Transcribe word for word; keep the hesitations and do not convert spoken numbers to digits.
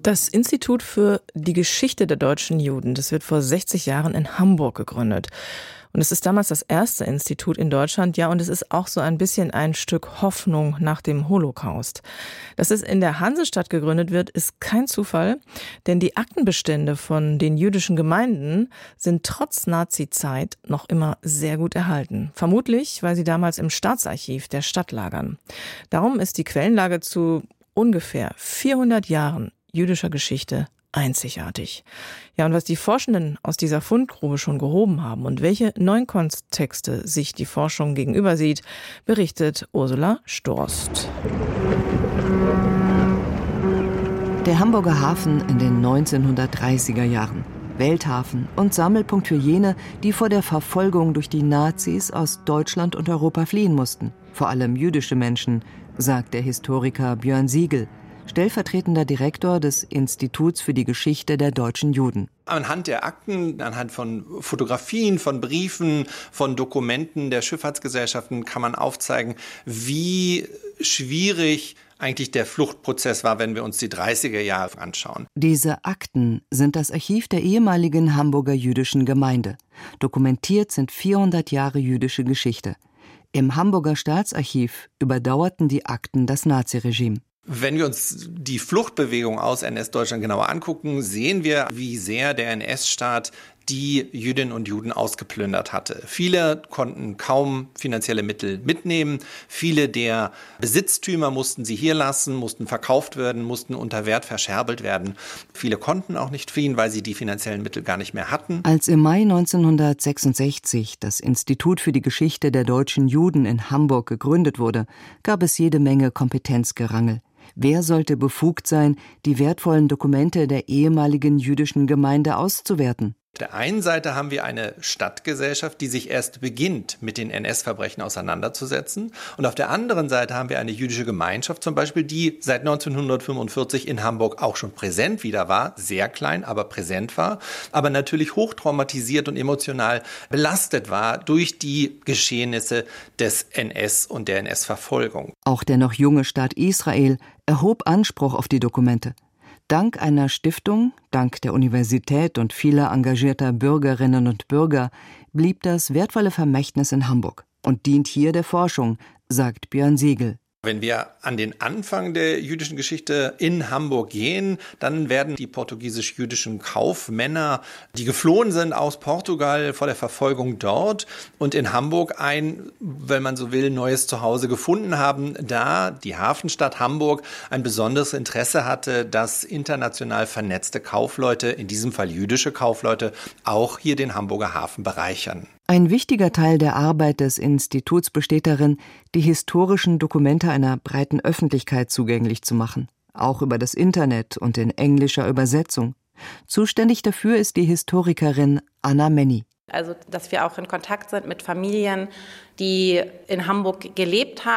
Das Institut für die Geschichte der deutschen Juden, das wird vor sechzig Jahren in Hamburg gegründet. Und es ist damals das erste Institut in Deutschland, ja, und es ist auch so ein bisschen ein Stück Hoffnung nach dem Holocaust. Dass es in der Hansestadt gegründet wird, ist kein Zufall, denn die Aktenbestände von den jüdischen Gemeinden sind trotz Nazi-Zeit noch immer sehr gut erhalten. Vermutlich, weil sie damals im Staatsarchiv der Stadt lagern. Darum ist die Quellenlage zu ungefähr vierhundert Jahren jüdischer Geschichte einzigartig. Ja, und was die Forschenden aus dieser Fundgrube schon gehoben haben und welche neuen Kontexte sich die Forschung gegenüber sieht, berichtet Ursula Storst. Der Hamburger Hafen in den neunzehnhundertdreißiger Jahren. Welthafen und Sammelpunkt für jene, die vor der Verfolgung durch die Nazis aus Deutschland und Europa fliehen mussten. Vor allem jüdische Menschen, sagt der Historiker Björn Siegel, stellvertretender Direktor des Instituts für die Geschichte der deutschen Juden. Anhand der Akten, anhand von Fotografien, von Briefen, von Dokumenten der Schifffahrtsgesellschaften kann man aufzeigen, wie schwierig eigentlich der Fluchtprozess war, wenn wir uns die dreißiger Jahre anschauen. Diese Akten sind das Archiv der ehemaligen Hamburger jüdischen Gemeinde. Dokumentiert sind vierhundert Jahre jüdische Geschichte. Im Hamburger Staatsarchiv überdauerten die Akten das Naziregime. Wenn wir uns die Fluchtbewegung aus N S-Deutschland genauer angucken, sehen wir, wie sehr der N S-Staat die Jüdinnen und Juden ausgeplündert hatte. Viele konnten kaum finanzielle Mittel mitnehmen. Viele der Besitztümer mussten sie hier lassen, mussten verkauft werden, mussten unter Wert verscherbelt werden. Viele konnten auch nicht fliehen, weil sie die finanziellen Mittel gar nicht mehr hatten. Als im Mai neunzehnhundertsechsundsechzig das Institut für die Geschichte der deutschen Juden in Hamburg gegründet wurde, gab es jede Menge Kompetenzgerangel. Wer sollte befugt sein, die wertvollen Dokumente der ehemaligen jüdischen Gemeinde auszuwerten? Auf der einen Seite haben wir eine Stadtgesellschaft, die sich erst beginnt, mit den N S-Verbrechen auseinanderzusetzen. Und auf der anderen Seite haben wir eine jüdische Gemeinschaft zum Beispiel, die seit neunzehnhundertfünfundvierzig in Hamburg auch schon präsent wieder war, sehr klein, aber präsent war, aber natürlich hochtraumatisiert und emotional belastet war durch die Geschehnisse des N S und der N S-Verfolgung. Auch der noch junge Staat Israel erhob Anspruch auf die Dokumente. Dank einer Stiftung, dank der Universität und vieler engagierter Bürgerinnen und Bürger blieb das wertvolle Vermächtnis in Hamburg und dient hier der Forschung, sagt Björn Siegel. Wenn wir an den Anfang der jüdischen Geschichte in Hamburg gehen, dann werden die portugiesisch-jüdischen Kaufmänner, die geflohen sind aus Portugal vor der Verfolgung dort und in Hamburg ein, wenn man so will, neues Zuhause gefunden haben, da die Hafenstadt Hamburg ein besonderes Interesse hatte, dass international vernetzte Kaufleute, in diesem Fall jüdische Kaufleute, auch hier den Hamburger Hafen bereichern. Ein wichtiger Teil der Arbeit des Instituts besteht darin, die historischen Dokumente einer breiten Öffentlichkeit zugänglich zu machen, auch über das Internet und in englischer Übersetzung. Zuständig dafür ist die Historikerin Anna Menny. Also, dass wir auch in Kontakt sind mit Familien, die in Hamburg gelebt haben.